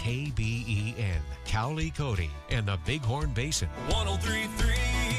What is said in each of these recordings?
KBEN, Cowley, Cody, and the Bighorn Basin. 103.3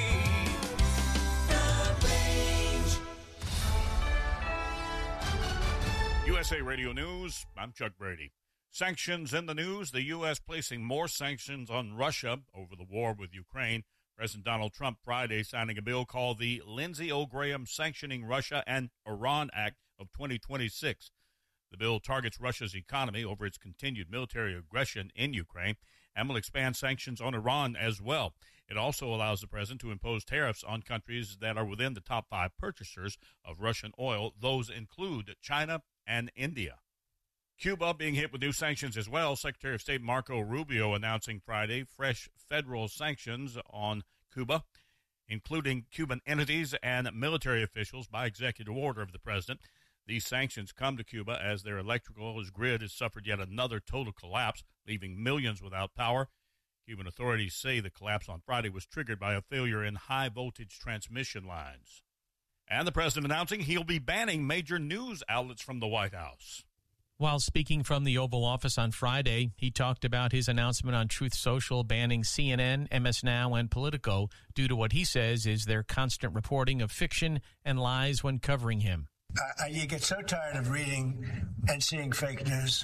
The Range. USA Radio News, I'm Chuck Brady. Sanctions in the news, the U.S. placing more sanctions on Russia over the war with Ukraine. President Donald Trump Friday signing a bill called the Lindsey Graham Sanctioning Russia and Iran Act of 2026. The bill targets Russia's economy over its continued military aggression in Ukraine and will expand sanctions on Iran as well. It also allows the president to impose tariffs on countries that are within the top 5 purchasers of Russian oil. Those include China and India. Cuba being hit with new sanctions as well. Secretary of State Marco Rubio announcing Friday fresh federal sanctions on Cuba, including Cuban entities and military officials by executive order of the president. These sanctions come to Cuba as their electrical grid has suffered yet another total collapse, leaving millions without power. Cuban authorities say the collapse on Friday was triggered by a failure in high-voltage transmission lines. And the president announcing he'll be banning major news outlets from the White House. While speaking from the Oval Office on Friday, he talked about his announcement on Truth Social banning CNN, MS Now, and Politico due to what he says is their constant reporting of fiction and lies when covering him. You get so tired of reading and seeing fake news.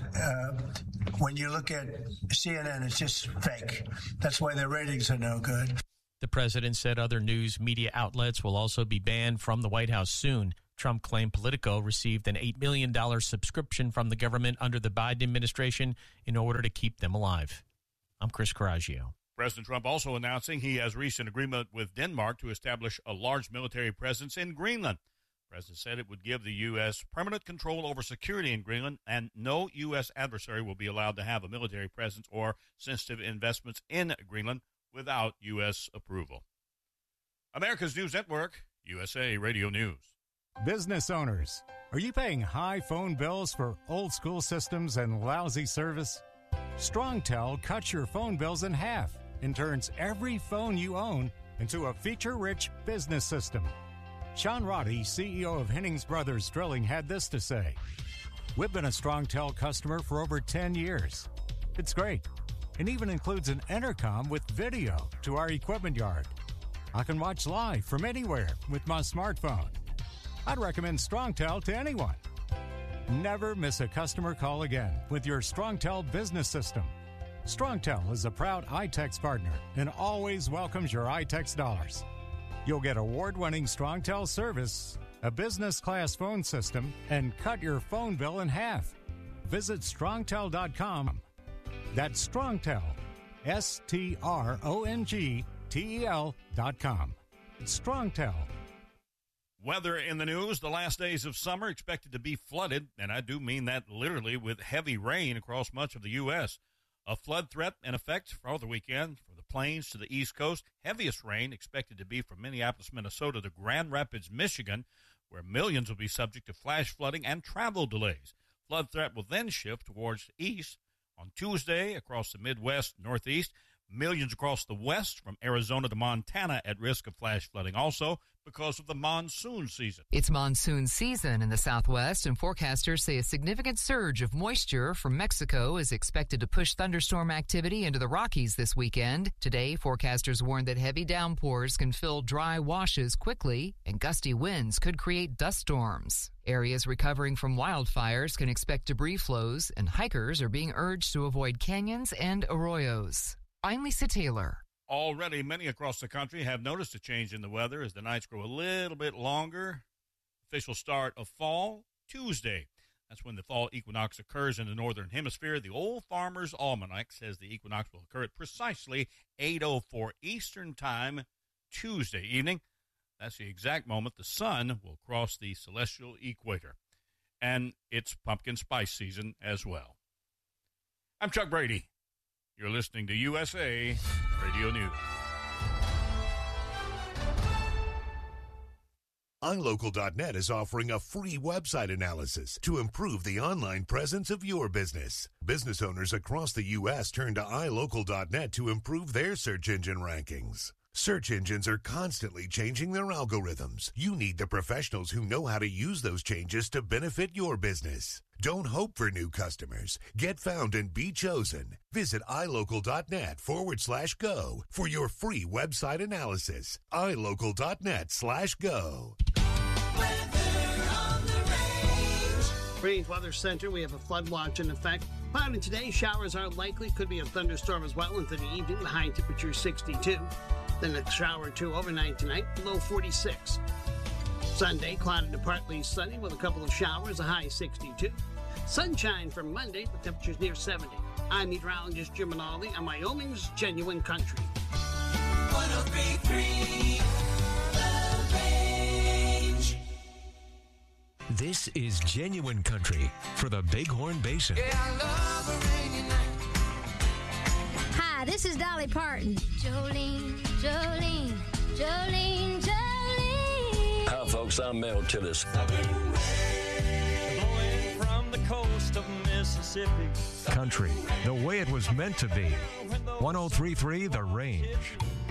When you look at CNN, it's just fake. That's why their ratings are no good. The president said other news media outlets will also be banned from the White House soon. Trump claimed Politico received an $8 million subscription from the government under the Biden administration in order to keep them alive. I'm Chris Coraggio. President Trump also announcing he has reached an agreement with Denmark to establish a large military presence in Greenland. The president said it would give the U.S. permanent control over security in Greenland, and no U.S. adversary will be allowed to have a military presence or sensitive investments in Greenland without U.S. approval. America's News Network, USA Radio News. Business owners, are you paying high phone bills for old-school systems and lousy service? StrongTel cuts your phone bills in half and turns every phone you own into a feature-rich business system. Sean Roddy, CEO of Hennings Brothers Drilling, had this to say. We've been a StrongTel customer for over 10 years. It's great. It even includes an intercom with video to our equipment yard. I can watch live from anywhere with my smartphone. I'd recommend StrongTel to anyone. Never miss a customer call again with your StrongTel business system. StrongTel is a proud iTex partner and always welcomes your iTex dollars. You'll get award-winning StrongTel service, a business-class phone system, and cut your phone bill in half. Visit StrongTel.com. That's StrongTel, StrongTel.com. It's StrongTel. Weather in the news. The last days of summer expected to be flooded, and I do mean that literally, with heavy rain across much of the U.S. A flood threat in effect for the weekend from the plains to the East Coast. Heaviest rain expected to be from Minneapolis, Minnesota to Grand Rapids, Michigan, where millions will be subject to flash flooding and travel delays. Flood threat will then shift towards the east on Tuesday across the Midwest, Northeast. Millions across the west from Arizona to Montana at risk of flash flooding also because of the monsoon season. It's monsoon season in the Southwest, and forecasters say a significant surge of moisture from Mexico is expected to push thunderstorm activity into the Rockies this weekend. Today, forecasters warn that heavy downpours can fill dry washes quickly, and gusty winds could create dust storms. Areas recovering from wildfires can expect debris flows, and hikers are being urged to avoid canyons and arroyos. I'm Lisa Taylor. Already, many across the country have noticed a change in the weather as the nights grow a little bit longer. Official start of fall, Tuesday. That's when the fall equinox occurs in the northern hemisphere. The Old Farmer's Almanac says the equinox will occur at precisely 8:04 Eastern Time, Tuesday evening. That's the exact moment the sun will cross the celestial equator. And it's pumpkin spice season as well. I'm Chuck Brady. You're listening to USA Radio News. iLocal.net is offering a free website analysis to improve the online presence of your business. Business owners across the U.S. turn to iLocal.net to improve their search engine rankings. Search engines are constantly changing their algorithms. You need the professionals who know how to use those changes to benefit your business. Don't hope for new customers. Get found and be chosen. Visit ilocal.net/go for your free website analysis. ilocal.net/go. Range Weather Center, we have a flood watch in effect. Cloudy today, showers are likely. Could be a thunderstorm as well into the evening. The high temperature 62. Then a shower or two overnight tonight, low 46. Sunday, cloudy to partly sunny with a couple of showers, a high 62. Sunshine for Monday, the temperature's near 70. I'm meteorologist Jim Minaldi on Wyoming's Genuine Country. 103.3 The Range. This is Genuine Country for the Bighorn Basin. Yeah, I love a rainy night. Hi, this is Dolly Parton. Jolene, Jolene, Jolene, Jolene. Hi, folks. I'm Mel Tillis. Blowing from the coast of Mississippi. Country, the way it was meant to be. 103.3 The Range.